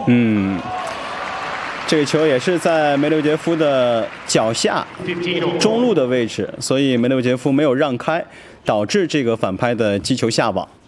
这个球也是在梅留杰夫的脚下中路的位置，所以梅留杰夫没有让开，导致这个反拍的击球下网。